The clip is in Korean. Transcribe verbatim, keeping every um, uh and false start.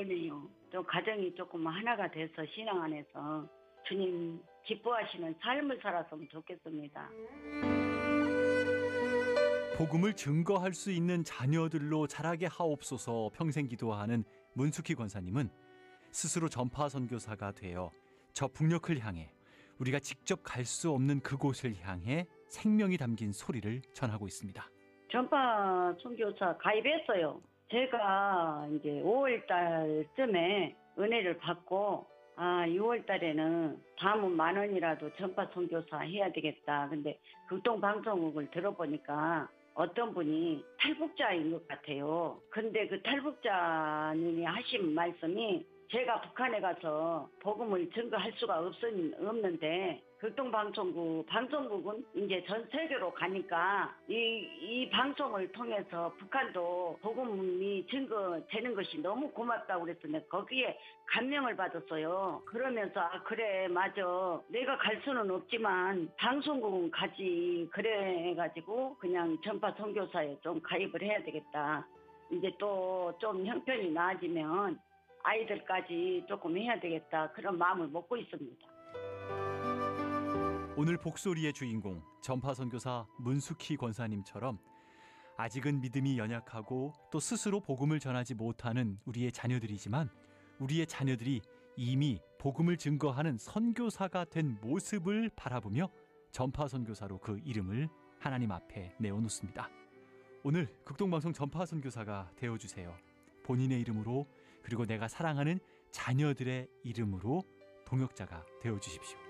전에요. 또 가정이 조금 하나가 돼서 신앙 안에서 주님 기뻐하시는 삶을 살았으면 좋겠습니다. 복음을 증거할 수 있는 자녀들로 자라게 하옵소서 평생 기도하는 문숙희 권사님은 스스로 전파 선교사가 되어 저 북녘을 향해 우리가 직접 갈 수 없는 그곳을 향해 생명이 담긴 소리를 전하고 있습니다. 전파 선교사 가입했어요. 제가 이제 오월 달쯤에 은혜를 받고 아 유월 달에는 다음은 만 원이라도 전파 선교사 해야 되겠다. 근데 극동방송국을 들어보니까 어떤 분이 탈북자인 것 같아요. 근데 그 탈북자님이 하신 말씀이 제가 북한에 가서 복음을 증거할 수가 없, 없는데 극동방송국 방송국은 이제 전 세계로 가니까 이, 이 방송을 통해서 북한도 복음이 증거되는 것이 너무 고맙다고 그랬더니 거기에 감명을 받았어요. 그러면서 아 그래 맞아 내가 갈 수는 없지만 방송국은 가지 그래가지고 그냥 전파 선교사에 좀 가입을 해야 되겠다. 이제 또 좀 형편이 나아지면 아이들까지 조금 해야 되겠다 그런 마음을 먹고 있습니다. 오늘 복소리의 주인공 전파 선교사 문숙희 권사님처럼 아직은 믿음이 연약하고 또 스스로 복음을 전하지 못하는 우리의 자녀들이지만 우리의 자녀들이 이미 복음을 증거하는 선교사가 된 모습을 바라보며 전파 선교사로 그 이름을 하나님 앞에 내어놓습니다. 오늘 극동방송 전파 선교사가 되어주세요. 본인의 이름으로 그리고 내가 사랑하는 자녀들의 이름으로 동역자가 되어주십시오.